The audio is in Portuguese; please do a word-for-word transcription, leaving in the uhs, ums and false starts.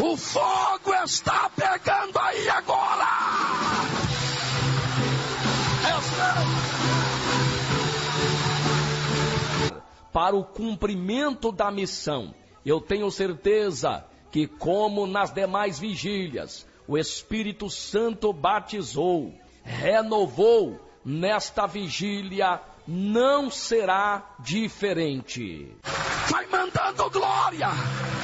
O fogo está pegando aí agora. Para o cumprimento da missão, eu tenho certeza que, como nas demais vigílias, o Espírito Santo batizou, renovou, nesta vigília não será diferente. Vai mandando glória.